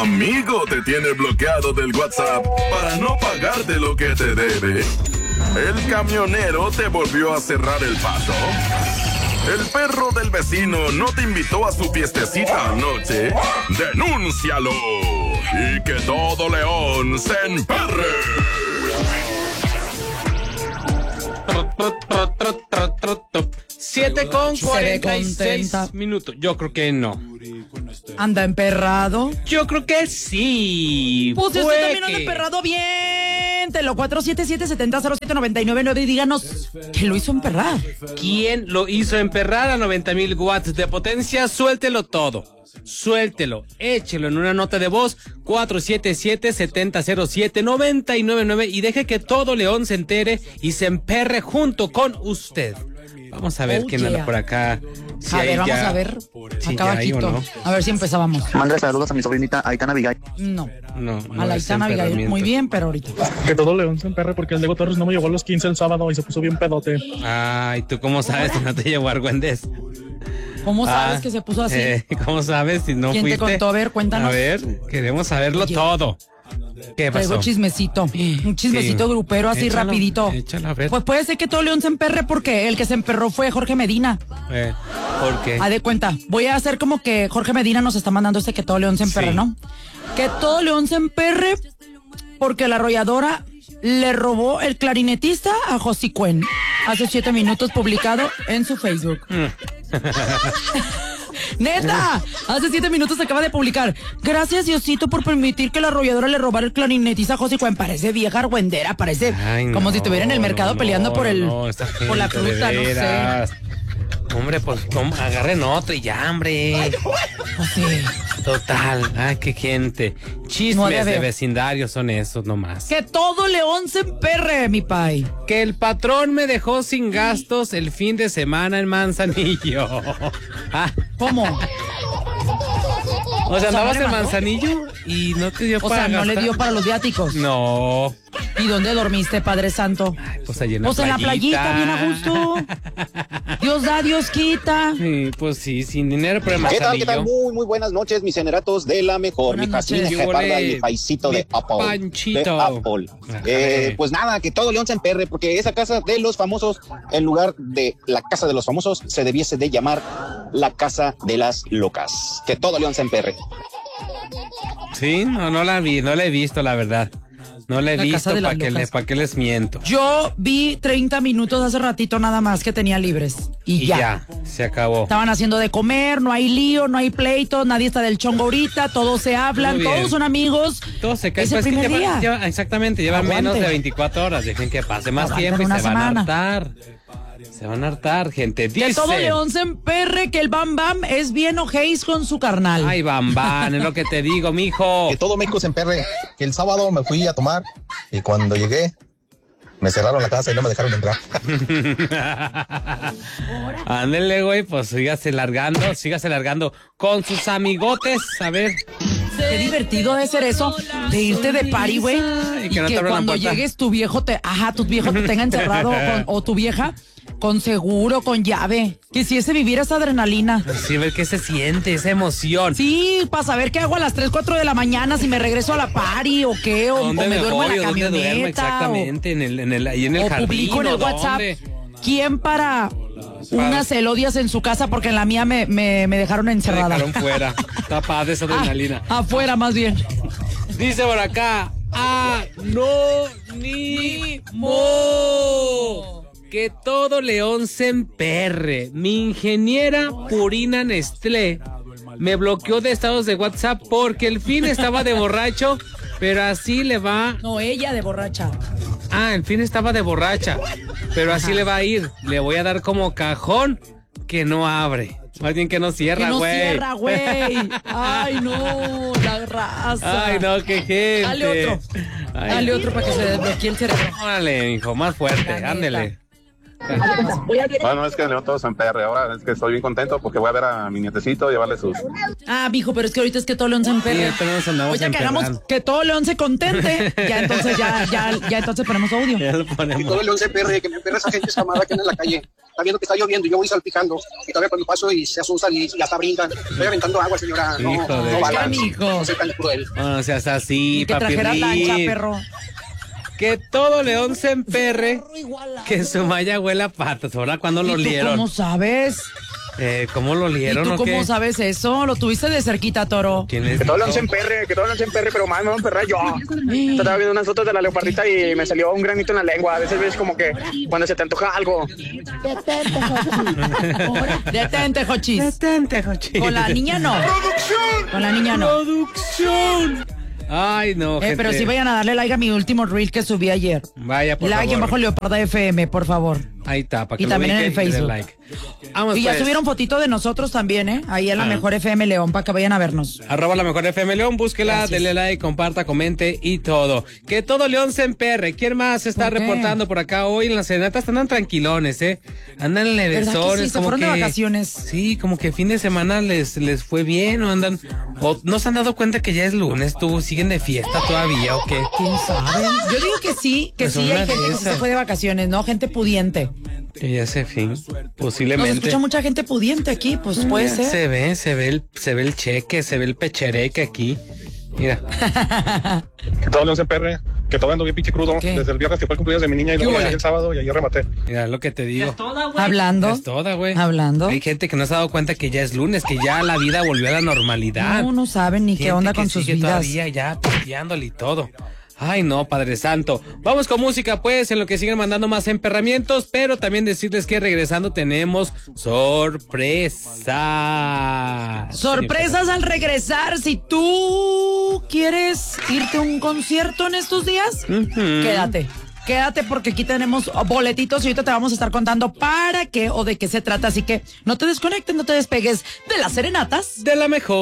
amigo te tiene bloqueado del WhatsApp para no pagarte lo que te debe. El camionero te volvió a cerrar el paso. El perro del vecino no te invitó a su fiestecita anoche. ¡Denúncialo! Y que todo León se emperre. 7:46 minutos. Yo creo que no. ¿Anda emperrado? Yo creo que sí. Pues si usted también anda emperrado, bien. Te lo 477-7007-999 y díganos ¿quién lo hizo emperrar? ¿Quién lo hizo emperrar a 90,000 watts de potencia? Suéltelo todo. Suéltelo, échelo en una nota de voz 477-7007-999 y deje que todo León se entere y se emperre junto con usted. Vamos a ver quién anda por acá. Si a ver, vamos a ver. Si acá bajito. No. A ver si empezábamos. Manda saludos a mi sobrinita Aitana Abigail. No a la Aitana Abigail. Muy bien, pero ahorita. Que todo León se emperre porque el Diego Torres no me llevó a los 15 el sábado y se puso bien pedote. Ay, ¿tú cómo sabes si no te llevó Argüendez? ¿Cómo sabes que se puso así? ¿Cómo sabes si no ¿Quién fuiste? te contó? A ver, cuéntanos. A ver, queremos saberlo todo. ¿Qué pasó? Traigo chismecito. Un chismecito grupero así rapidito. Échalo, a ver. Pues puede ser que todo León se emperre porque el que se emperró fue Jorge Medina. ¿Por qué? De cuenta. Voy a hacer como que Jorge Medina nos está mandando que todo León se emperre, ¿no? Que todo León se emperre porque la arrolladora le robó el clarinetista a Josi Cuen. Hace 7 minutos publicado en su Facebook. ¡Neta! Hace 7 minutos acaba de publicar. Gracias, Diosito, por permitir que la arrolladora le robara el clarinetista a José Cuen. Parece vieja argüendera, parece como si estuviera en el mercado peleando por la fruta, no sé. Hombre, pues agarren otro y ya, hombre. Sí. Total, qué gente. Chismes de vecindario son esos nomás. Que todo León se emperre, mi pai. Que el patrón me dejó sin gastos el fin de semana en Manzanillo. ¿Cómo? O sea, andabas en Manzanillo y no te dio para gastar. ¿No le dio para los viáticos? No. ¿Y dónde dormiste, Padre Santo? Ay, pues allí en la playita. En la playita, bien a gusto. Dios da, Dios quita. Sí, pues sí, sin dinero, pero en Manzanillo. ¿Qué tal? Muy, muy buenas noches, mis generatos de la mejor. Buenas mi Jasmine Jeparda y mi paisito de Apple. Panchito. Pues nada, que todo León se emperre, porque esa casa de los famosos, en lugar de la casa de los famosos, se debiese de llamar la casa de las locas. Que todo León se emperre. Sí, no la vi, no la he visto, la verdad. No la he visto, ¿para qué les miento? Yo vi 30 minutos hace ratito nada más que tenía libres. Y ya, se acabó. Estaban haciendo de comer, no hay lío, no hay pleito, nadie está del chongo ahorita, todos se hablan, todos son amigos. Todos se caen. Ese primer día. Exactamente, llevan menos de 24 horas. Dejen que pase más tiempo y se van a hartar. Se van a hartar, gente. Dice, que todo León se emperre, que el Bam Bam es bien ojéis con su carnal. Ay, Bam Bam, es lo que te digo, mijo. Que todo México se emperre. Que el sábado me fui a tomar y cuando llegué me cerraron la casa y no me dejaron entrar. Ándele, güey, pues sígase largando con sus amigotes, a ver. Qué divertido debe ser eso, de irte de party, güey, y que cuando llegues tu viejo te tenga encerrado o tu vieja con seguro, con llave. Quisiese vivir esa adrenalina. Sí, ver qué se siente, esa emoción. Sí, para saber qué hago a las 3, 4 de la mañana, si me regreso a la party o qué, o me duermo en la camioneta. Exactamente, en el jardín. Publico en el WhatsApp. ¿Quién para unas elodias en su casa? Porque en la mía me dejaron encerrada. Me dejaron fuera. Tapada de esa adrenalina. Afuera, más bien. Dice por acá. Anónimo. Que todo León se emperre. Mi ingeniera Purina Nestlé me bloqueó de estados de WhatsApp porque el fin estaba de borracho, pero así le va. No, ella de borracha. El fin estaba de borracha, pero así le va a ir. Le voy a dar como cajón que no abre. Más bien que no cierra, güey. Que no cierra, güey. Ay, no, la raza. Ay, no, qué gente. Dale otro para que se desbloquee el cerebro. Órale, hijo, más fuerte, ándele. Bueno, es que León todos en PR. Ahora es que estoy bien contento porque voy a ver a mi nietecito, llevarle sus... Ah, mijo, pero es que ahorita es que todo León se emperre. Sí, nos andamos Oye, que hagamos emperrando. que todo León se contente. Ya entonces, ya entonces ponemos audio. Ya lo Que ponemos. todo el León se emperre, que me emperre esa gente escamada que anda en la calle. Está viendo que está lloviendo y yo voy salpicando. Y todavía cuando paso y se asustan y hasta brincan. Estoy aventando agua, señora. No, Hijo de- no balas. Canijo. No soy tan cruel. No seas así, Que trajera papirrín. lancha, perro. Que todo León se emperre, que su malla huela a patas. Ahora, ¿cuándo lo ¿Y tú olieron? cómo sabes? ¿Cómo lo ¿Y olieron tú o qué? cómo sabes eso? Lo tuviste de cerquita, Toro. ¿Quién es? Que todo el León se emperre, pero más me voy a emperrar yo. Estaba viendo unas fotos de la leopardita y me salió un granito en la lengua. A veces ves como que cuando se te antoja algo. Detente, Jochis. Detente, Jochi. Con la niña no. Con la niña no. ¡Producción! Ay, no, gente. Pero sí vayan a darle like a mi último reel que subí ayer. Vaya, por Like en favor. bajo Leoparda FM, por favor. Ahí está, para que Y lo también en ubiquen el y den Facebook. like. Vamos, Y ya pues. subieron fotito de nosotros también, ¿eh? Ahí en la Ah. mejor FM León, para que vayan a vernos. @ la mejor FM León, búsquela, Gracias. denle like, comparta, comente y todo. Que todo León se emperre. ¿Quién más está ¿Por qué? reportando por acá hoy? En las serenatas andan tranquilones, Andan ¿Verdad que levesones. sí? Se como fueron de que- vacaciones. Sí, como que fin de semana les fue bien o andan... O no se han dado cuenta que ya es lunes, tú, siguen de fiesta todavía o qué. ¿Quién sabe? Yo digo que sí, Pues sí, una hay de gente que sí se esas. fue de vacaciones, ¿no? Gente pudiente. Que ya se fin, Nos posiblemente. escucha mucha gente pudiente aquí, pues puede ser. Se ve el cheque, se ve el pechereque aquí. Mira. Que todo León se emperre, que todo ando bien pinche crudo. ¿Qué? Desde el viernes que fue el cumpleaños de mi niña y ¿Qué luego huele? el sábado y ayer rematé. Mira lo que te digo. Hablando. Es toda, güey. Hablando. Hay gente que no se ha dado cuenta que ya es lunes, que ya la vida volvió a la normalidad. No saben ni qué Gente onda que con sus sigue vidas. todavía ya pisteándole y todo. Ay, no, Padre Santo. Vamos con música, pues, en lo que siguen mandando más emperramientos, pero también decirles que regresando tenemos sorpresas. Sorpresas al regresar. Si tú quieres irte a un concierto en estos días, quédate. Quédate porque aquí tenemos boletitos y ahorita te vamos a estar contando para qué o de qué se trata. Así que no te desconectes, no te despegues de las serenatas. De la mejor.